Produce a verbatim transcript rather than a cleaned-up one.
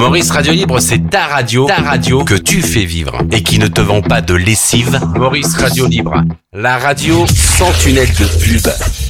Maurice Radio Libre, c'est ta radio, ta radio que tu fais vivre et qui ne te vend pas de lessive. Maurice Radio Libre, la radio sans tunnel de pub.